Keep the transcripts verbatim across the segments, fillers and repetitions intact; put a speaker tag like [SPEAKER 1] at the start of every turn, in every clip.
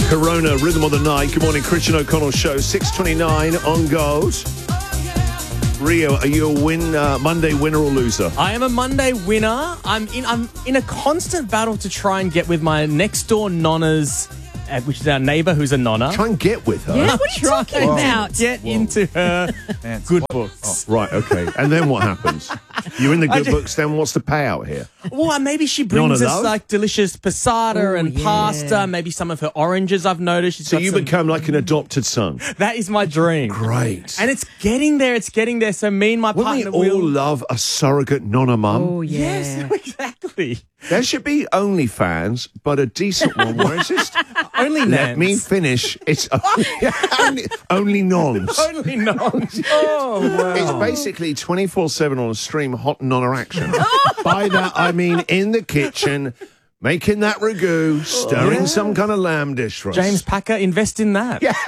[SPEAKER 1] Corona, Rhythm of the Night. Good morning, Christian O'Connell Show, six twenty-nine on Gold. Rio, are you a win uh, Monday winner or loser?
[SPEAKER 2] I am a Monday winner. I'm in I'm in a constant battle to try and get with my next door nonna's, uh, which is our neighbour who's a nonna.
[SPEAKER 1] Try and get with her.
[SPEAKER 3] Yeah, what are you talking about?
[SPEAKER 2] Get Whoa. into her good books.
[SPEAKER 1] Oh, right, okay. And then what happens? You're in the good
[SPEAKER 2] just,
[SPEAKER 1] books, then what's the payout here?
[SPEAKER 2] Well, maybe she brings us
[SPEAKER 1] love?
[SPEAKER 2] like delicious passata
[SPEAKER 3] Ooh,
[SPEAKER 2] and
[SPEAKER 3] yeah.
[SPEAKER 2] pasta, maybe some of her oranges I've noticed. She's
[SPEAKER 1] So
[SPEAKER 2] got
[SPEAKER 1] you
[SPEAKER 2] some,
[SPEAKER 1] become like an adopted son.
[SPEAKER 2] That is my dream.
[SPEAKER 1] Great.
[SPEAKER 2] And it's getting there, it's getting there. So me and my
[SPEAKER 1] Wouldn't we
[SPEAKER 2] partner
[SPEAKER 1] all
[SPEAKER 2] will...
[SPEAKER 1] love a surrogate nonna mum?
[SPEAKER 3] Oh, yeah.
[SPEAKER 2] Yes, exactly.
[SPEAKER 1] There should be OnlyFans, but a decent one where it's just...
[SPEAKER 2] Only
[SPEAKER 1] Let
[SPEAKER 2] nans.
[SPEAKER 1] me finish. It's only, only, only nons.
[SPEAKER 2] Only nons. Oh, wow.
[SPEAKER 1] It's basically twenty-four seven on stream hot nonna action. By that, I mean in the kitchen, making that ragu, stirring
[SPEAKER 2] Yeah.
[SPEAKER 1] some kind of lamb dish for us.
[SPEAKER 2] James Packer, invest in that. Yeah.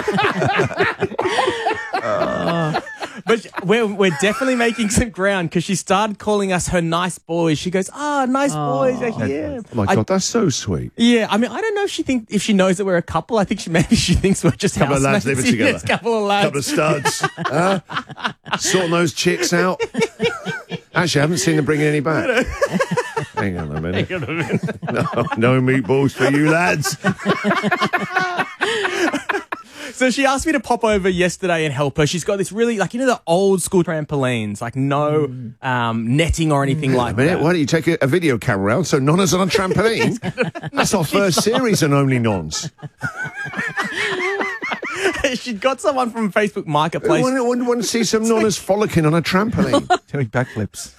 [SPEAKER 2] uh, but we're, we're definitely making some ground because she started calling us her nice boys. She goes, ah, oh, nice boys are here.
[SPEAKER 1] Oh, my
[SPEAKER 2] I-
[SPEAKER 1] God, that's so sweet.
[SPEAKER 2] Yeah, I mean, I don't know if she think if she knows that we're a couple. I think she maybe she thinks we're just
[SPEAKER 1] Couple of lads
[SPEAKER 2] housemates.
[SPEAKER 1] living together.
[SPEAKER 2] Yes, couple of lads.
[SPEAKER 1] Couple of studs. huh? Sorting those chicks out. Actually, I haven't seen them bringing any back. Hang on a minute.
[SPEAKER 2] Hang on a minute.
[SPEAKER 1] No, no meatballs for you lads.
[SPEAKER 2] So she asked me to pop over yesterday and help her. She's got this really, like, you know, the old school trampolines, like no mm. um, netting or anything
[SPEAKER 1] Wait
[SPEAKER 2] like
[SPEAKER 1] a minute,
[SPEAKER 2] that.
[SPEAKER 1] why don't you take a, a video camera around so nonnas on a trampoline? That's our first series on Only Nons.
[SPEAKER 2] She'd got someone from Facebook Marketplace.
[SPEAKER 1] I want, want to see some nonnas frolicking on a trampoline.
[SPEAKER 4] Doing backflips.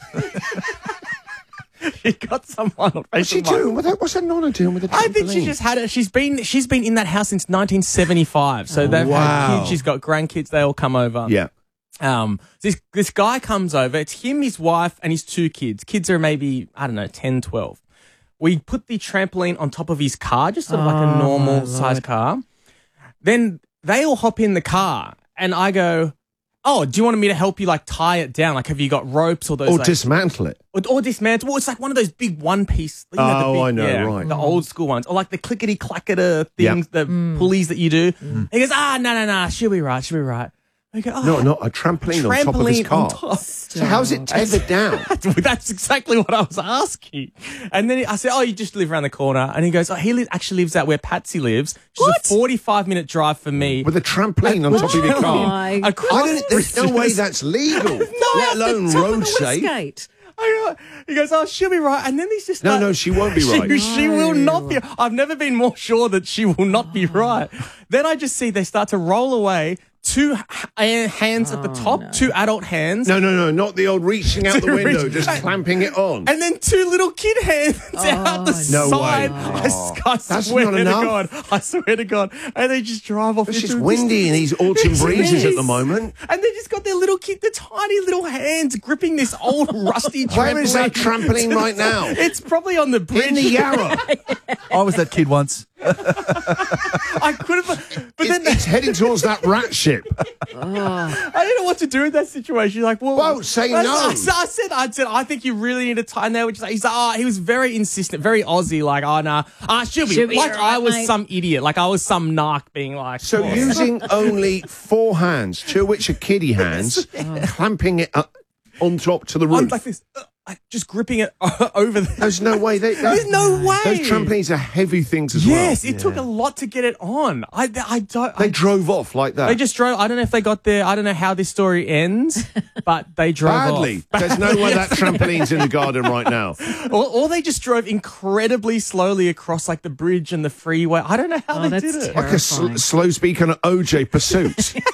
[SPEAKER 2] She got someone on Facebook.
[SPEAKER 1] What's she doing? What, what's a nonna doing with a trampoline?
[SPEAKER 2] I think she just had it. She's been she's been in that house since nineteen seventy-five. So they've
[SPEAKER 1] Wow.
[SPEAKER 2] had kids. She's got grandkids. They all come over.
[SPEAKER 1] Yeah.
[SPEAKER 2] Um. This this guy comes over. It's him, his wife, and his two kids. Kids are maybe I don't know, ten, twelve. We put the trampoline on top of his car, just sort of like a
[SPEAKER 3] Oh,
[SPEAKER 2] normal
[SPEAKER 3] my
[SPEAKER 2] sized
[SPEAKER 3] Lord.
[SPEAKER 2] car. Then they all hop in the car, and I go, "Oh, do you want me to help you like tie it down? Like, have you got ropes or those?"
[SPEAKER 1] Or
[SPEAKER 2] like,
[SPEAKER 1] dismantle it.
[SPEAKER 2] Or, or dismantle. Well, it's like one of those big one piece. You know, the
[SPEAKER 1] Oh,
[SPEAKER 2] big,
[SPEAKER 1] I know,
[SPEAKER 2] yeah,
[SPEAKER 1] right.
[SPEAKER 2] The old school ones. Or like the clickety clacketer things,
[SPEAKER 1] Yep.
[SPEAKER 2] the pulleys that you do. He goes, ah, no, no, no, she'll be right, she'll be right. I go, oh,
[SPEAKER 1] No, not a trampoline, on top of his
[SPEAKER 2] trampoline on
[SPEAKER 1] car.
[SPEAKER 2] top.
[SPEAKER 1] So how's it tethered down?
[SPEAKER 2] That's exactly what I was asking. And then I said, oh, you just live around the corner. And he goes, oh, he li- actually lives out where Patsy lives. She's
[SPEAKER 3] What?
[SPEAKER 2] a forty-five minute drive for me.
[SPEAKER 1] With a trampoline on top of your
[SPEAKER 3] Oh,
[SPEAKER 1] car?
[SPEAKER 3] my
[SPEAKER 2] Across
[SPEAKER 1] I don't, there's no way
[SPEAKER 2] bridges.
[SPEAKER 1] that's legal,
[SPEAKER 2] No,
[SPEAKER 1] let alone
[SPEAKER 3] Top of
[SPEAKER 1] road
[SPEAKER 3] the
[SPEAKER 1] safe.
[SPEAKER 3] Westgate.
[SPEAKER 2] I know. He goes, oh, she'll be right. And then he's just
[SPEAKER 1] No,
[SPEAKER 2] like,
[SPEAKER 1] no, she won't be
[SPEAKER 2] she,
[SPEAKER 1] right.
[SPEAKER 2] She will not be. I've never been more sure that she will not be right. Then I just see they start to roll away. Two h- hands at the top, two adult hands.
[SPEAKER 1] No, no, no, not the old reaching out the
[SPEAKER 2] To
[SPEAKER 1] window,
[SPEAKER 2] reach-
[SPEAKER 1] just clamping it on.
[SPEAKER 2] And then two little kid hands out the
[SPEAKER 1] no
[SPEAKER 2] side.
[SPEAKER 1] way.
[SPEAKER 2] I, s- I
[SPEAKER 1] That's
[SPEAKER 2] swear
[SPEAKER 1] not
[SPEAKER 2] to
[SPEAKER 1] enough.
[SPEAKER 2] God. I swear to God. And they just drive off.
[SPEAKER 1] It's
[SPEAKER 2] into
[SPEAKER 1] just
[SPEAKER 2] the
[SPEAKER 1] windy in these autumn
[SPEAKER 2] It
[SPEAKER 1] breezes at
[SPEAKER 2] is.
[SPEAKER 1] the moment.
[SPEAKER 2] And they just got their little kid, the tiny little hands gripping this old rusty trampoline.
[SPEAKER 1] Where is that trampoline right now?
[SPEAKER 2] It's probably on the bridge.
[SPEAKER 1] In the Yarra.
[SPEAKER 4] I was that kid once.
[SPEAKER 2] I could have, but then
[SPEAKER 1] It's, it's heading towards that rat ship.
[SPEAKER 2] I didn't know what to do in that situation. Like, well,
[SPEAKER 1] Won't say
[SPEAKER 2] I,
[SPEAKER 1] no.
[SPEAKER 2] I, I said, I said, I think you really need to tie now. Which is, he's like, oh, he was very insistent, very Aussie. Like, oh no, ah, she'll be,
[SPEAKER 3] She'll be
[SPEAKER 2] like
[SPEAKER 3] right,
[SPEAKER 2] I was
[SPEAKER 3] mate.
[SPEAKER 2] some idiot, like I was some narc being like.
[SPEAKER 1] So
[SPEAKER 2] oh.
[SPEAKER 1] using only four hands, two of which are kiddie hands, clamping it up on top to the
[SPEAKER 2] I'm
[SPEAKER 1] roof.
[SPEAKER 2] like this, uh, like just gripping it over there.
[SPEAKER 1] There's no way. They,
[SPEAKER 2] There's no way.
[SPEAKER 1] Those trampolines are heavy things as
[SPEAKER 2] Yes,
[SPEAKER 1] well.
[SPEAKER 2] it took a lot to get it on. I, I don't.
[SPEAKER 1] They
[SPEAKER 2] I,
[SPEAKER 1] drove off like that.
[SPEAKER 2] they just drove. I don't know if they got there. I don't know how this story ends, but they drove
[SPEAKER 1] Badly.
[SPEAKER 2] off.
[SPEAKER 1] There's no way that trampoline's in the garden right now.
[SPEAKER 2] Or, or they just drove incredibly slowly across like the bridge and the freeway. I don't know how
[SPEAKER 3] Oh,
[SPEAKER 2] they
[SPEAKER 3] that's
[SPEAKER 2] did it.
[SPEAKER 3] terrible.
[SPEAKER 1] Like a sl- slow speak on an O J Pursuit.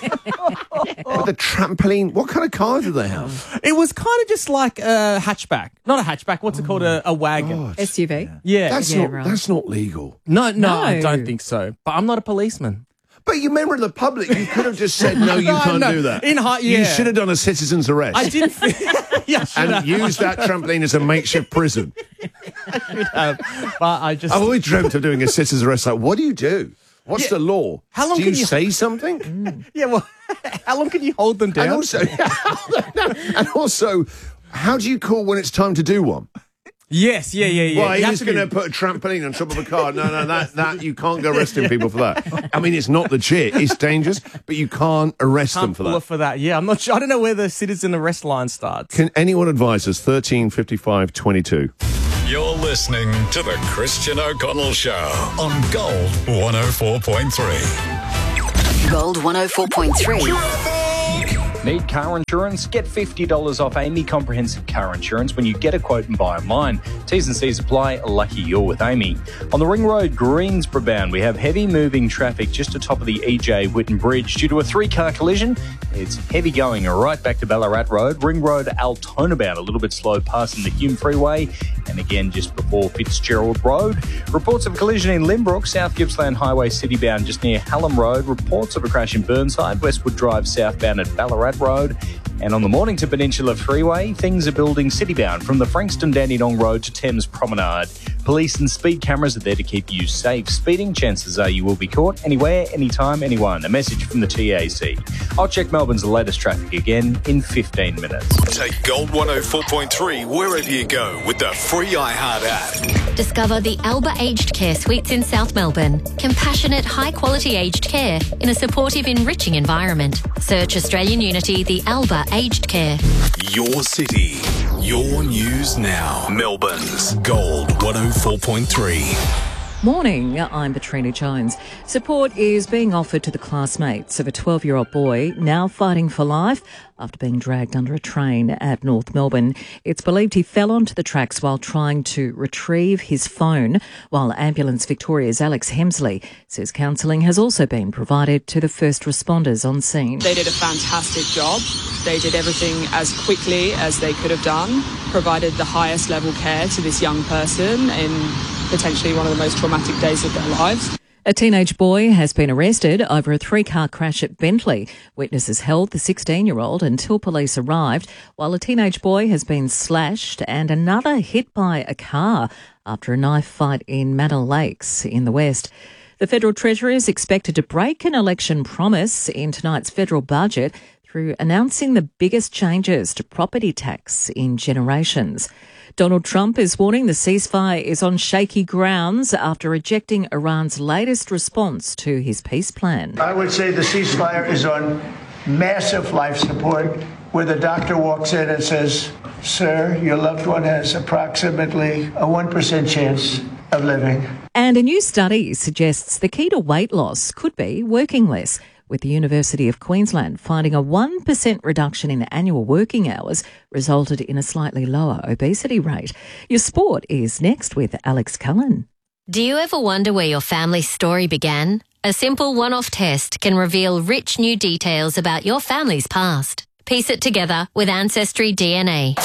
[SPEAKER 1] With a trampoline. What kind of car do they have?
[SPEAKER 2] It was kind of just like a hatchback. Not a hatchback. What's it called? A, a wagon.
[SPEAKER 1] God.
[SPEAKER 3] S U V.
[SPEAKER 2] Yeah.
[SPEAKER 1] That's
[SPEAKER 3] Yeah,
[SPEAKER 1] not.
[SPEAKER 3] right.
[SPEAKER 1] That's not legal.
[SPEAKER 2] no, no, I
[SPEAKER 3] No.
[SPEAKER 2] don't think so. But I'm not a policeman.
[SPEAKER 1] But you remember in the public, you could have just said, no, you
[SPEAKER 2] No,
[SPEAKER 1] can't
[SPEAKER 2] no.
[SPEAKER 1] do that.
[SPEAKER 2] In hi-
[SPEAKER 1] You
[SPEAKER 2] yeah.
[SPEAKER 1] should have done a citizen's arrest.
[SPEAKER 2] I didn't feel... yeah, I should
[SPEAKER 1] and
[SPEAKER 2] have.
[SPEAKER 1] used that trampoline as a makeshift prison.
[SPEAKER 2] But I just...
[SPEAKER 1] I've always dreamt of doing a citizen's arrest. Like, what do you do? What's
[SPEAKER 2] Yeah.
[SPEAKER 1] the law?
[SPEAKER 2] How long
[SPEAKER 1] do
[SPEAKER 2] can
[SPEAKER 1] you,
[SPEAKER 2] you-
[SPEAKER 1] say something?
[SPEAKER 2] Yeah, well, how long can you hold them down?
[SPEAKER 1] And also, and also, how do you call when it's time to do one?
[SPEAKER 2] Yes, yeah, yeah, yeah.
[SPEAKER 1] Well, he
[SPEAKER 2] You have
[SPEAKER 1] was
[SPEAKER 2] to
[SPEAKER 1] going to
[SPEAKER 2] be-
[SPEAKER 1] put a trampoline on top of a car. No, no, that, that you can't go arresting people for that. I mean, it's not legit. It's dangerous, but you can't arrest them
[SPEAKER 2] Can't
[SPEAKER 1] for
[SPEAKER 2] pull
[SPEAKER 1] that.
[SPEAKER 2] it for that. Yeah, I'm not sure. I don't know where the citizen arrest line starts.
[SPEAKER 1] Can anyone advise us? thirteen fifty-five twenty-two.
[SPEAKER 3] You're listening to the Christian O'Connell Show on Gold one oh four point three.
[SPEAKER 5] Gold one oh four point three.
[SPEAKER 6] Need car insurance? Get fifty dollars off Amy Comprehensive Car Insurance when you get a quote and buy online. T's and C's apply. Lucky you're with Amy. On the Ring Road, Greensboro bound, we have heavy moving traffic just atop of the E J Whitten Bridge due to a three-car collision. It's heavy going right back to Ballarat Road. Ring Road, Altona bound, a little bit slow passing the Hume Freeway. And again, just before Fitzgerald Road. Reports of a collision in Limbrook, South Gippsland Highway City bound just near Hallam Road. Reports of a crash in Burnside, Westwood Drive southbound at Ballarat Road. And on the Mornington Peninsula Freeway, things are building city-bound from the Frankston Dandenong Road to Thames Promenade. Police and speed cameras are there to keep you safe. Speeding, chances are you will be caught anywhere, anytime, anyone. A message from the T A C. I'll check Melbourne's latest traffic again in fifteen minutes.
[SPEAKER 3] Take Gold one oh four point three wherever you go with the free iHeart app.
[SPEAKER 5] Discover the Alba Aged Care Suites in South Melbourne. Compassionate, high-quality aged care in a supportive, enriching environment. Search Australian Unity, the Alba Aged Care.
[SPEAKER 3] Your city, your news now. Melbourne's Gold one oh four point three.
[SPEAKER 7] Morning, I'm Katrina Jones. Support is being offered to the classmates of a twelve-year-old boy now fighting for life after being dragged under a train at North Melbourne. It's believed he fell onto the tracks while trying to retrieve his phone, while Ambulance Victoria's Alex Hemsley says counselling has also been provided to the first responders on scene.
[SPEAKER 8] They did a fantastic job. They did everything as quickly as they could have done, provided the highest level care to this young person in potentially one of the most traumatic days of their lives.
[SPEAKER 7] A teenage boy has been arrested over a three-car crash at Bentley. Witnesses held the sixteen-year-old until police arrived, while a teenage boy has been slashed and another hit by a car after a knife fight in Manor Lakes in the west. The Federal Treasury is expected to break an election promise in tonight's federal budget through announcing the biggest changes to property tax in generations. Donald Trump is warning the ceasefire is on shaky grounds after rejecting Iran's latest response to his peace plan.
[SPEAKER 9] I would say the ceasefire is on massive life support, where the doctor walks in and says, "Sir, your loved one has approximately a one percent chance of living."
[SPEAKER 7] And a new study suggests the key to weight loss could be working less, with the University of Queensland finding a one percent reduction in annual working hours resulted in a slightly lower obesity rate. Your sport is next with Alex Cullen.
[SPEAKER 5] Do you ever wonder where your family's story began? A simple one-off test can reveal rich new details about your family's past. Piece it together with Ancestry D N A.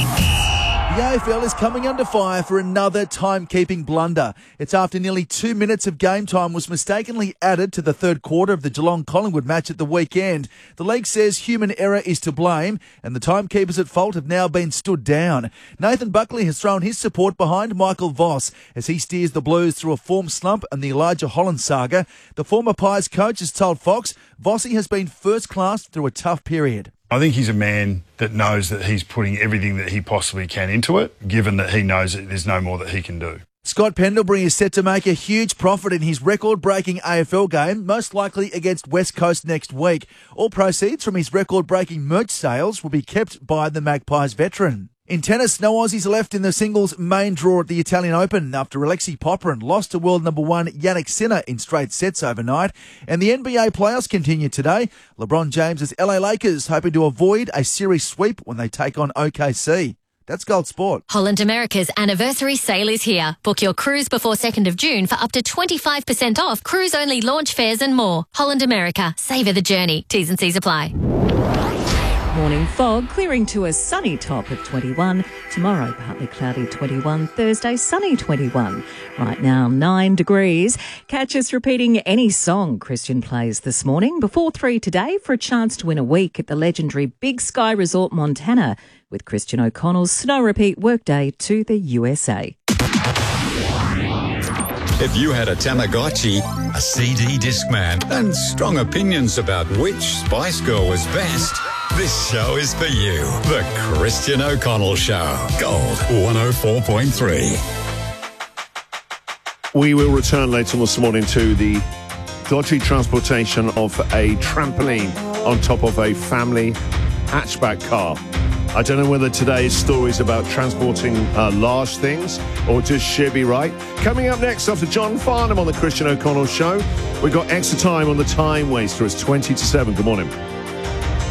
[SPEAKER 4] The A F L is coming under fire for another timekeeping blunder. It's after nearly two minutes of game time was mistakenly added to the third quarter of the Geelong-Collingwood match at the weekend. The league says human error is to blame and the timekeepers at fault have now been stood down. Nathan Buckley has thrown his support behind Michael Voss as he steers the Blues through a form slump and the Elijah Holland saga. The former Pies coach has told Fox Vossi has been first class through a tough period.
[SPEAKER 10] I think he's a man that knows that he's putting everything that he possibly can into it, given that he knows that there's no more that he can do.
[SPEAKER 4] Scott Pendlebury is set to make a huge profit in his record-breaking A F L game, most likely against West Coast next week. All proceeds from his record-breaking merch sales will be kept by the Magpies veteran. In tennis, no Aussies are left in the singles main draw at the Italian Open after Alexei Popyrin lost to world number one Yannick Sinner in straight sets overnight. And the N B A playoffs continue today. LeBron James' L A Lakers hoping to avoid a series sweep when they take on O K C. That's Gold Sport.
[SPEAKER 5] Holland America's anniversary sale is here. Book your cruise before second of June for up to twenty-five percent off cruise-only launch fares and more. Holland America. Savour the journey. T's and C's apply.
[SPEAKER 7] Morning fog clearing to a sunny top of twenty-one. Tomorrow, partly cloudy twenty-one. Thursday, sunny twenty-one. Right now, nine degrees. Catch us repeating any song Christian plays this morning before three today for a chance to win a week at the legendary Big Sky Resort Montana with Christian O'Connell's Snow Repeat Workday to the U S A.
[SPEAKER 3] If you had a Tamagotchi, a C D Discman, and strong opinions about which Spice Girl was best, This show is for you. The Christian O'Connell Show. Gold one oh four point three.
[SPEAKER 1] We will return later on this morning to the dodgy transportation of a trampoline on top of a family hatchback car. I don't know whether today's story is about transporting uh, large things or just shibby right. Coming up next after John Farnham on the Christian O'Connell Show, we've got extra time on the time waster. It's twenty to seven. Good morning.